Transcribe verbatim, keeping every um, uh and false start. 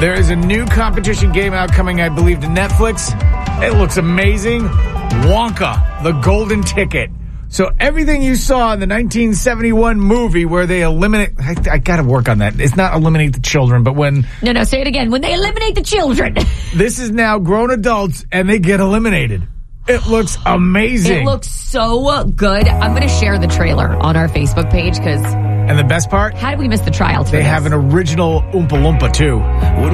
There is a new competition game out coming, I believe, to Netflix. It looks amazing. Wonka, the Golden Ticket. So everything you saw in the nineteen seventy-one movie where they eliminate... I, I got to work on that. It's not eliminate the children, but when... No, no, say it again. When they eliminate the children. This is now grown adults, and they get eliminated. It looks amazing. It looks so good. I'm going to share the trailer on our Facebook page because... And the best part? How did we miss the trial? They have an original Oompa Loompa, too.